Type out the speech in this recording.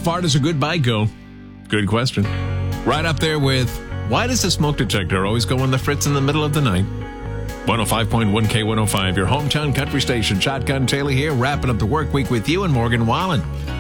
far does a goodbye go? Good question. Right up there with, why does the smoke detector always go on the fritz in the middle of the night? 105.1 K105, your hometown country station. Shotgun Taylor here, wrapping up the work week with you and Morgan Wallen.